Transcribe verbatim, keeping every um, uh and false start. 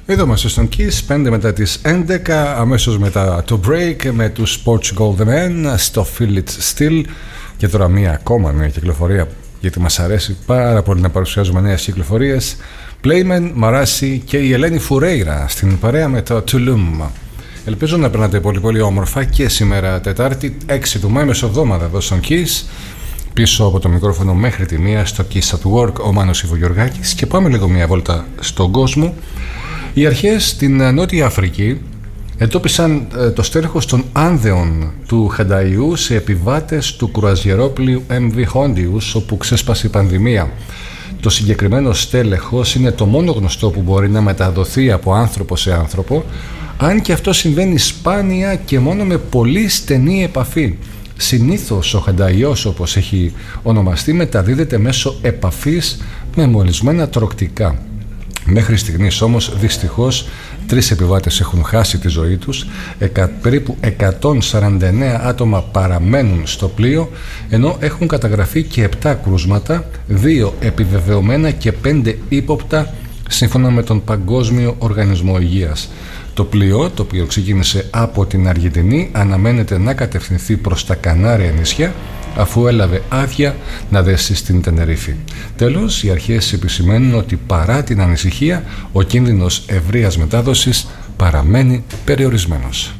Εδώ είμαστε στον Kiss, πέντε μετά τις έντεκα, αμέσως μετά το break με τους Portugal The Men στο Feel It Still. Και τώρα μία ακόμα νέα κυκλοφορία, γιατί μας αρέσει πάρα πολύ να παρουσιάζουμε νέες κυκλοφορίες. Playmen, Marassi και η Ελένη Φουρέιρα στην παρέα με το Tulum. Ελπίζω να περνάτε πολύ πολύ όμορφα και σήμερα Τετάρτη έξι του Μάη, μεσοβδόμαδα εδώ στον Kiss. Πίσω από το μικρόφωνο μέχρι τη μία στο Kiss at Work ο Μάνος Ιβογιοργάκης, και πάμε λίγο μια βόλτα στον κόσμο. Οι αρχές στην Νότια Αφρική εντόπισαν το στέλεχος των άνδεων του Χανταϊού σε επιβάτες του κρουαζιερόπλοιου εμ βι Hondius, όπου ξέσπασε η πανδημία. Το συγκεκριμένο στέλεχος είναι το μόνο γνωστό που μπορεί να μεταδοθεί από άνθρωπο σε άνθρωπο, αν και αυτό συμβαίνει σπάνια και μόνο με πολύ στενή επαφή. Συνήθως ο Χανταϊός, όπως έχει ονομαστεί, μεταδίδεται μέσω επαφής με μολυσμένα τρωκτικά. Μέχρι στιγμής όμως δυστυχώς τρεις επιβάτες έχουν χάσει τη ζωή τους, εκα, περίπου εκατόν σαράντα εννέα άτομα παραμένουν στο πλοίο, ενώ έχουν καταγραφεί και επτά κρούσματα, δύο επιβεβαιωμένα και πέντε ύποπτα σύμφωνα με τον Παγκόσμιο Οργανισμό Υγείας. Το πλοίο, το οποίο ξεκίνησε από την Αργεντινή, αναμένεται να κατευθυνθεί προς τα Κανάρια νησιά, αφού έλαβε άδεια να δέσει στην Τενερίφη. Τέλος, οι αρχές επισημαίνουν ότι παρά την ανησυχία, ο κίνδυνος ευρείας μετάδοσης παραμένει περιορισμένος.